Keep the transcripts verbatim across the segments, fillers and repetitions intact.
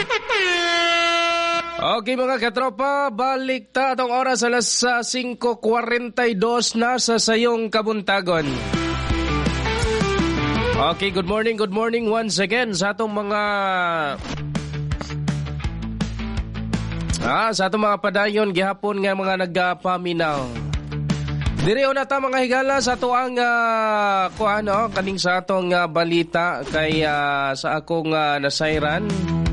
Okay mga katropa, balik ta atong oras alas singko kuwarentaydos na sa sayong kabuntagon. Okay, good morning, good morning once again sa atong mga ah, sa atong mga padayon gihapon nga mga nagpaminaw. Diri una ta mga higala sa ato ang uh, kuano kaning sa atong uh, balita kay uh, sa akong uh, nasayran.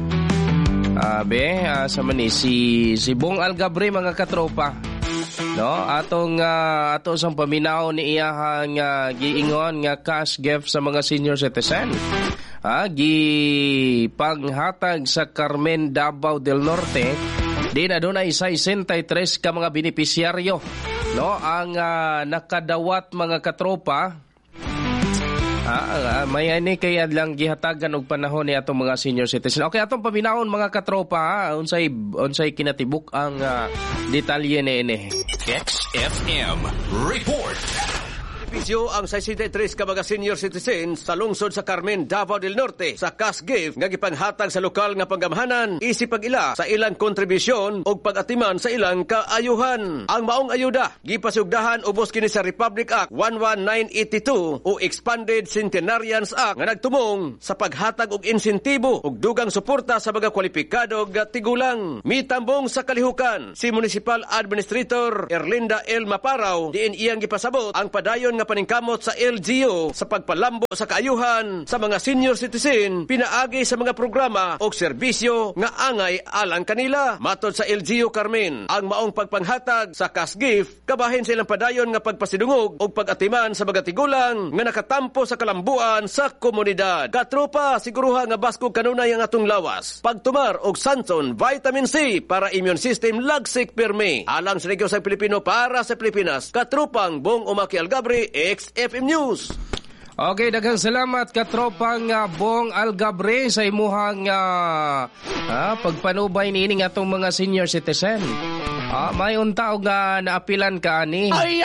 Abe, uh, sa mani si si Bong Algabre mga katropa. No, atong uh, ato sang paminaw ni iyahang uh, giingon nga cash gift sa mga senior citizen. Ah, gi panghatag sa Carmen, Davao del Norte. Din adunay sesentaytres ka mga benepisyaryo. No, ang uh, nakadawat mga katropa. Ah, uh, may ani kay adlang gihatagan og panahon ni atong mga senior citizen. Okay, atong paminaon mga katropa, ha? unsay unsay kinatibuk ang uh, detalye ni ini. X F M report. Benepisyo ang sesentaytres ka mga senior citizen sa lungsod sa Carmen, Davao del Norte sa cash gift nga gipanghatag sa lokal nga panggamhanan isip pag-ila sa ilang kontribusyon o pag-atiman sa ilang kaayuhan. Ang maong ayuda gipasugdahan ubos kini sa Republic Act one one nine eighty-two o Expanded Centenarians Act nga nagtumong sa paghatag og insentibo ug dugang suporta sa mga kwalipikado nga tigulang. Mitambong sa kalihukan si Municipal Administrator Erlinda L. Maparaw diin iyang gipasabot ang padayon nga paningkamot sa L G U sa pagpalambo sa kaayuhan sa mga senior citizen pinaagi sa mga programa o serbisyo nga angay alang kanila. Matod sa L G U Carmen, ang maong pagpanghatag sa cash gift kabahin sa ilang padayon nga pagpasidungog o pag-atiman sa mga tigulang nga nakatampo sa kalambuan sa komunidad. Katropa, siguruha nga baskog kanunay ang atong lawas. Pagtumar og Santon Vitamin C para immune system lagsik pirmi. Alang sa Negosyo Pilipino para sa Pilipinas. Katropang Bong Umaki Algabre, X F M News. Okay, daghang salamat katropang uh, Bong Algabre sa imuhang uh, uh, pagpanubay niining atong mga senior citizen. Ah, may unta og uh, naapilan ka ani. Ay!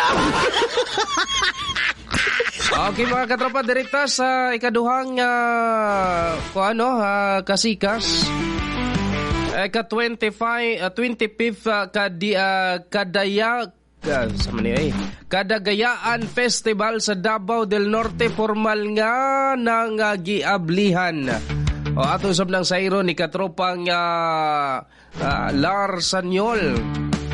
Okay mga katropa, direkta sa ikaduhang uh, kung ano, uh, kasikas. Ika twenty-five, uh, twenty-fifth uh, kadi, uh, kadaya Uh, sa mani ay Kadagayaan Festival sa Davao del Norte formal nga nang uh, giablihan. O ato usab ng sayro ni katropang uh, uh, Lar Sanyol.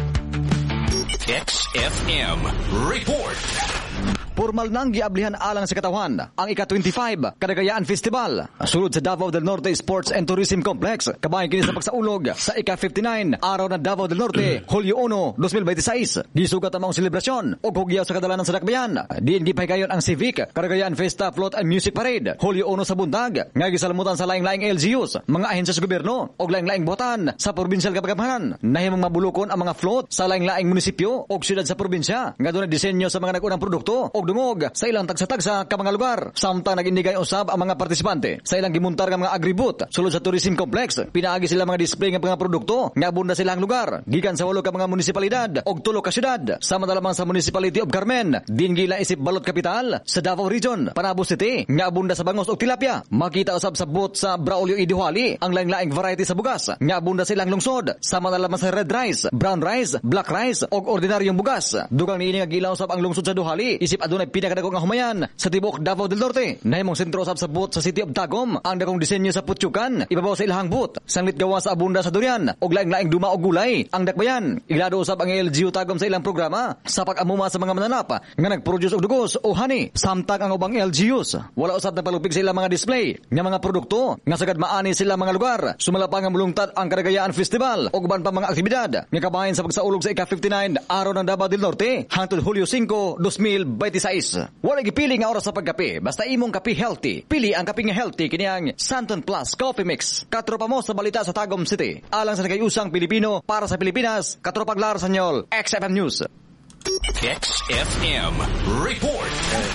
X F M report. Formal nang giablihan alang sa katawan ang ika twenty-five Kadagayaan Festival sulod sa Davao del Norte Sports and Tourism Complex. Kabahin kini sa pagsaulog sa ika fifty-nine araw na Davao del Norte Hulyo one, twenty twenty-six. Gisugat ang selebrasyon og hugyaw sa kadalanan sa dakbayan. Diin gipahigayon ang Civic Kadagayaan Festa Float and Music Parade Hulyo one sa bundag nga gisalmutan sa laing-laing L G Us, mga ahensya sa gobyerno og laing-laing botan sa probinsyal kapagamhanan. Nahimong mabulukon ang mga float sa laing-laing munisipyo og siyudad sa probinsya nga dunay disenyo sa mga nag-unang produkto og dungog sa ilang tagsa-tagsa ka mga lugar. Samtang nag-indigay usab ang mga partisipante sa ilang gimuntar nga mga agribut sulod sa tourism complex. Pinaagi sila mga display nga mga produkto nga abunda silang lugar gikan sa walo ka mga munisipalidad og tulo ka syudad. Samantala sa Municipality of Carmen, din gila isip balot kapital sa Davao Region, Panabo City nga abunda sa bangos og tilapia. Makita usab sa bot sa Braulio Idihuali ang laing-laing variety sa bugas nga abunda silang lungsod. Samantala sa red rice, brown rice, black rice og ordinaryong bugas. Dugang niini nga gilaw usab ang lungsod sa Duhali isip adunay pinaka dagong nga humayan sa tibok Davao del Norte. Nahimong sentro usab sa bot sa City of Tagum ang dagong disenyo sa Putsukan ibabaw sa ilahang bot. Sanglit gawa sa abunda sa durian og laing-laing duma og gulay ang dakbayan. Ilado usab ang L G U Tagum sa ilang programa sa pag-amuma sa mga mananap nga nagproduce og dugos o honey. Samtang ang ubang L G Us wala usab nagpalupig sa ilang mga display nga mga produkto nga sagad maani sila mga lugar. Sumala pa nga mulungtad ang Kadagayaan Festival og uban pa mga aktibidad nga kabahin sa pagsaulog sa ika fifty-nine araw ng Davao del Norte hangtod Hulyo five, twenty twenty-six. Wala gipili nga oras sa pagkape, basta imong kape healthy. Pili ang kape nga healthy kini ang Santon Plus Coffee Mix. Katropa mo sa balita sa Tagum City. Alang sa nagayusang Pilipino para sa Pilipinas, katropang Lar Sanyol, X F M News. X F M report.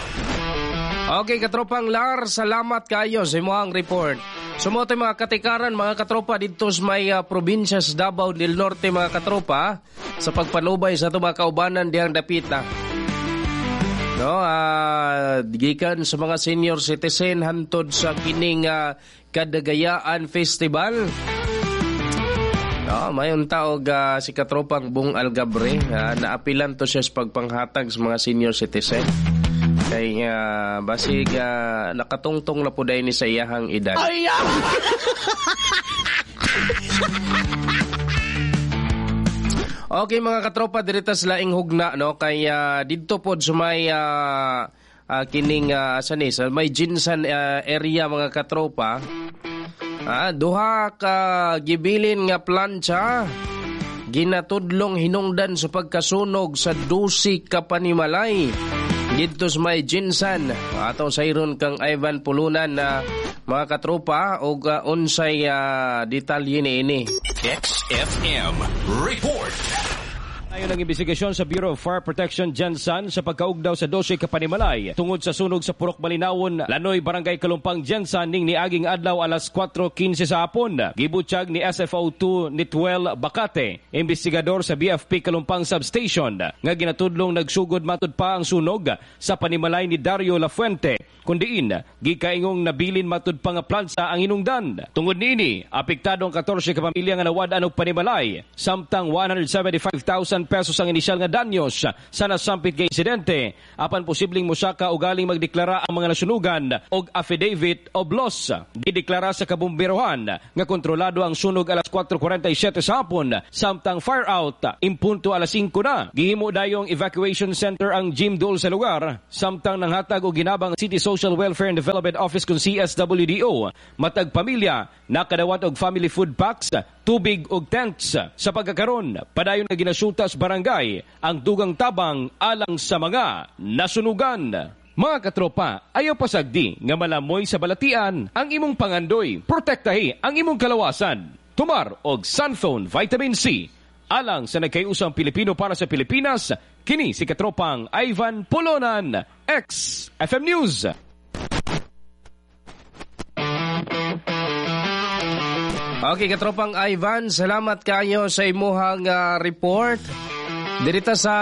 Okay, katropang Lar, salamat kayo sa imuhang report. Sumotoy mga katikaran, mga katropa dito sa may uh, probinsya sa Davao del Norte, mga katropa, sa pagpanubay sa ito mga kaubanan diyang dapita. No, uh, gikan sa mga senior citizen hantod sa kining uh, Kadagayaan Festival. No, mayon taog uh, si katropang Bong Algabre, uh, naapilan to siya sa pagpanghatag sa mga senior citizen. Kay uh, basig uh, nakatungtong na po dahil ni sa iyahang edad. Ay, okay mga katropa, dirita sa laing hugna, no? Kaya uh, dito po sumay uh, uh, kining uh, asan is, may Jinsan uh, area mga katropa. Ah, duha ka gibilin nga plancha ginatudlong hinungdan sa pagkasunog sa dusi ka panimalay dito sa may Jinsan. Ato sayron kang Ivan Pulunan na uh, mga katropa o uh, unsay uh, detalye ni ini. X F M Report. Ayon ang investigasyon sa Bureau of Fire Protection Jensan sa pagkaugdaw sa dose ka panimalay tungod sa sunog sa Purok Malinawon, Lanoy, Barangay Kalumpang, Jensan ning niaging adlaw alas kwatro quince sa hapon. Gibutyag ni S F O two Nitwel Bacate, investigador sa B F P Kalumpang Substation, nga ginatudlong nagsugod matud pa ang sunog sa panimalay ni Dario Lafuente, kundiin gikaingong nabilin matud pa nga plansa ang hinungdan. Tungod niini, apektado ang fourteen ka pamilya nga nawad-an og panimalay, samtang one hundred seventy-five thousand pesos ang inisyal nga danyos sa nasampit nga insidente, apan posibleng musaka o galing magdeklara ang mga nasunugan og affidavit of loss. Dideklara sa kabumberohan nga kontrolado ang sunog alas kwatro forty-seven sa hapon, samtang fire out impunto alas singko na. Gihimo dayong evacuation center ang Jim Dole sa lugar, samtang nanghatag og ginabang City Social Welfare and Development Office kung C S W D O matag pamilya nakadawat og family food packs, tubig og tents. Sa pagkakaron, padayon nga ginasuta sa barangay ang dugang tabang alang sa mga nasunugan. Mga katropa, ayaw pasagdi nga malamoy sa balatian ang imong pangandoy. Protektahi ang imong kalawasan. Tumar og Sunphone Vitamin C. Alang sa nagkayusang Pilipino para sa Pilipinas, kini si katropang Ivan Polonan, X F M News. Okay, katropang Ivan, salamat kayo sa imuhang uh, report. Dirita sa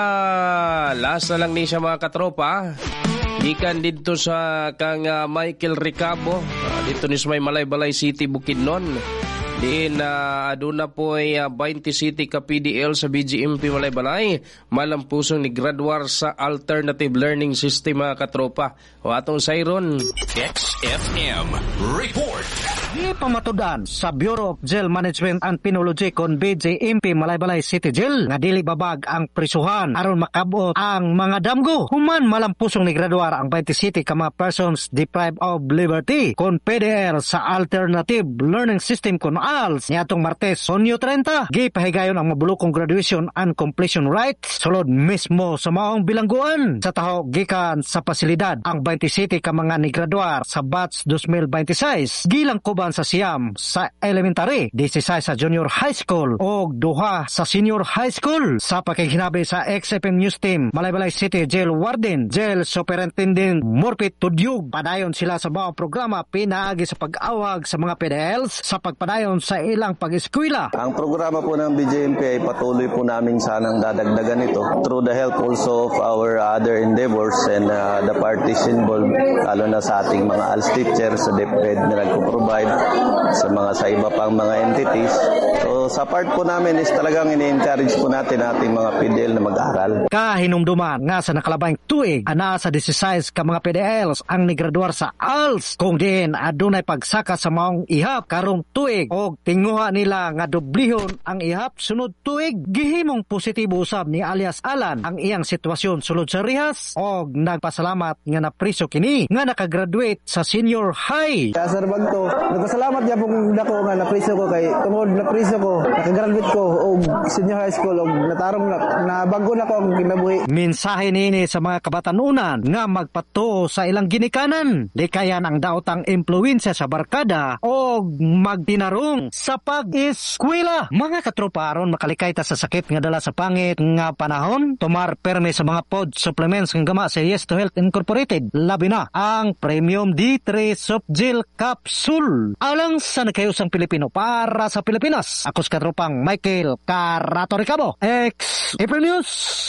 last na lang ni siya mga katropa. Gikan dito sa kang uh, Michael Ricabo, uh, dito ni sa may Malaybalay City, Bukidnon. Diin uh, aduna po ay uh, twenty City ka P D L sa B G M P Malaybalay. Malampusong ni graduar sa Alternative Learning System mga katropa. O atong sayron. X F M Report. Di pamatudan sa Bureau of Jail Management and Penology kon B J M P Malaybalay City Jail nga dili babag ang prisuhan aron makabot ang mga damgo. Human malampusong ni graduar ang twenty City ka mga persons deprived of liberty kon P D L sa Alternative Learning System kon A L S niadtong Martes, Hunyo thirty. Gipahigayon ang mabulokong graduation and completion rights sulod mismo sa maong bilangguan. Sa taho gikan sa pasilidad ang twenty City ka mga ni graduar sa batch twenty twenty-six gilang kuban sa siyam sa elementary, sixteen sa junior high school o duha sa senior high school. Sa pakikinabi sa X F M News Team, Malaybalay City Jail Warden, Jail Superintendent Morpit Tudyug, padayon sila sa mga programa pinaagi sa pag-awag sa mga P D Ls sa pagpadayon sa ilang pag-eskwela. Ang programa po ng B J M P ay patuloy po namin sanang dadagdagan ito through the help also of our other endeavors and uh, the parties involved, lalo na sa ating mga A L S teachers sa DepEd na nagpo-provide sa mga sa iba pang mga entities. So sa part po namin is talagang ini-encourage po natin ating mga P D L na mag-aral. Kahinumduman nga sa nakalabayng tuig, ana sa sixteen ka mga P D Ls ang nigraduar sa A L S, kung din adunay pagsaka sa maong ihap karong tuig o tinguha nila nga dublihon ang ihap sunod tuig. Gihimong positibo usab ni alias Alan ang iyang sitwasyon sulod sa rihas o nagpasalamat nga napriso kini nga nakagraduate sa senior high. Kaya sir Bagto, nagpasalamat niya pong dako nga napriso ko kay tungod napriso ko, nakagraduate ko og senior high school og natarong na, na bago na ko ang kinabuhi. Mensahe nini sa mga kabatanunan nga magpatuo sa ilang ginikanan, di kayan ang daotang impluwensya sa barkada o magtinarong sa pag-eskwela. Mga katropa, aron makalikay ta sa sakit nga dala sa pangit nga panahon, tumar perme sa mga pod supplements nga gama sa Yes to Health Incorporated. Labi na ang Premium D three Soft Gel Capsule alang sa nakayusang Pilipino para sa Pilipinas. Ako sa katropang Michael Carato Ricabo, X F M News.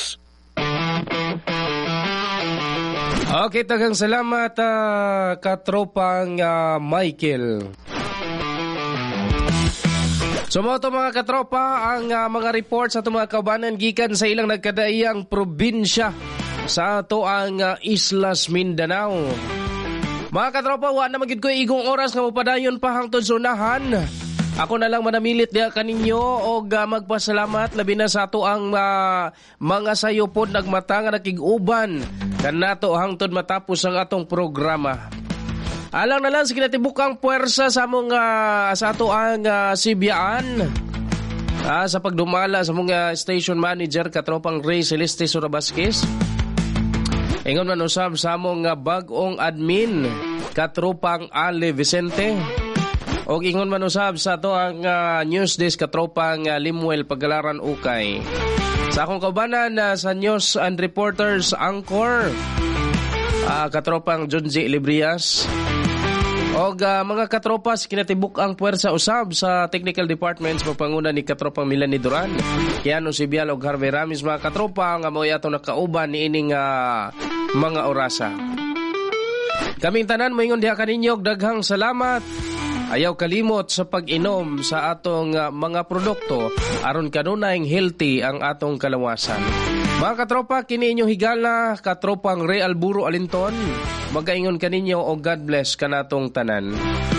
Okay, tagang salamat uh, katropang uh, Michael. So mo to mga katropa ang uh, mga reports sa ato mga kaubanan gikan sa ilang nagkadaiyang probinsya sa ato ang uh, Islas Mindanao. Mga katropa, wa na magid ko igong oras nga mopadayon pa hangtod sunahan. Ako na lang manamilit diha kaninyo og uh, magpasalamat labi na sa ato ang uh, mga sayopod nagmata nga nakig-uban kanato hangtod matapos ang atong programa. Alang na lang sa kinatibukang puwersa sa among uh, sa ato ang uh, Sibyaan uh, sa pagdumala sa mga station manager katropang Ray Celeste Surabasquez. Ingon man usab sa among uh, bag-ong admin katropang Ale Vicente. Og ingon man usab sa ato ang uh, news desk katropang uh, Limuel Pagalaran Ukay. Sa akong kaubanan uh, sa news and reporters anchor uh, katropang Junji Librias. Og uh, mga katropas, kinatibuk ang puwersa usab sa technical departments pagpanguna ni katropang Milani Duran. Kiano Sibial og Harvey Ramis, mga katropa nga mao yato nakauban ni ining uh, mga orasa. Kaming tanan moingon diha kaninyo og daghang salamat. Ayaw kalimot sa pag-inom sa atong uh, mga produkto aron kanunay healthy ang atong kalawasan. Mga katropa, kini inyong higala katropang Ray Alburo Alinton. Magaingon kaninyo o God bless kanatong tanan.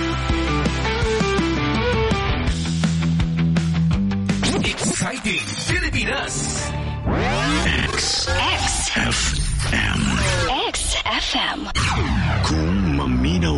Exciting Pilipinas. X X F M. X F M. Kung maminaw